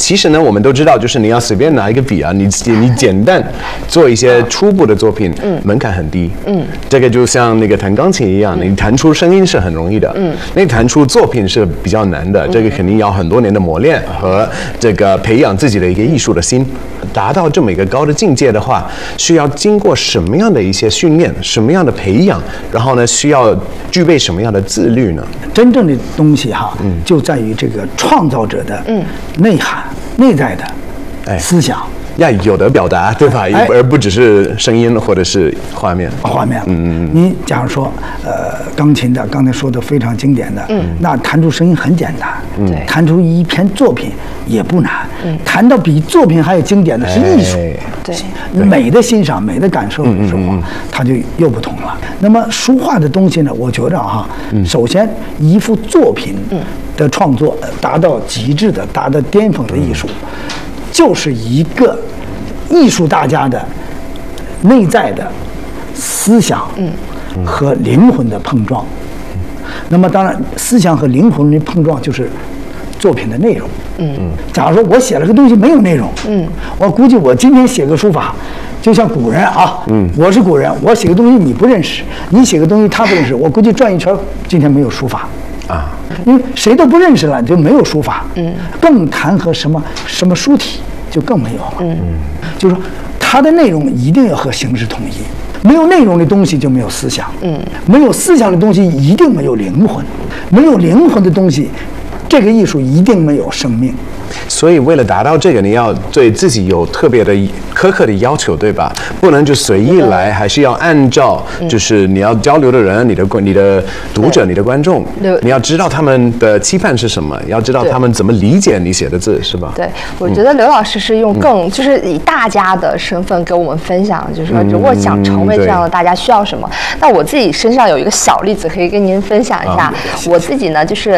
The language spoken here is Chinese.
其实呢，我们都知道，就是你要随便拿一个笔啊，你简单做一些初步的作品，门槛很低。这个就像那个弹钢琴一样，你弹出声音是很容易的，那弹出作品是比较难的。这个肯定要很多年的磨练和这个培养自己的一个艺术的心。达到这么一个高的境界的话，需要经过什么样的一些训练，什么样的培养，然后呢，需要具备什么样的自律呢？ 真正的东西哈，就在于这个创造者的内涵、内在的思想。 要有的表达，对吧？而不只是声音或者是画面。 你假如说，钢琴的刚才说的非常经典的，那弹出声音很简单，弹出一篇作品也不难，弹到比作品还有经典的是艺术， 对， 美的欣赏、美的感受的时候，它就又不同了。那么书画的东西呢，我觉着哈，首先一幅作品的创作达到极致的、达到巅峰的艺术。就是一个艺术大家的内在的思想和灵魂的碰撞。那么当然，思想和灵魂的碰撞就是作品的内容。假如说我写了个东西没有内容，我估计我今天写个书法，就像古人啊，我是古人，我写个东西你不认识，你写个东西他不认识，我估计转一圈，今天没有书法。因为谁都不认识了，就没有书法，更谈和什么书体就更没有了。就是说，它的内容一定要和形式统一，没有内容的东西就没有思想，没有思想的东西一定没有灵魂，没有灵魂的东西，这个艺术一定没有生命。 所以为了达到这个，你要对自己有特别的苛刻的要求，对吧？不能就随意来，还是要按照就是你要交流的人、你的读者、你的观众，你要知道他们的期盼是什么，要知道他们怎么理解你写的字，是吧？ 对，我觉得刘老师是用就是以大家的身份给我们分享，就是说如果想成为这样的大家需要什么。那我自己身上有一个小例子可以跟您分享一下，我自己呢就是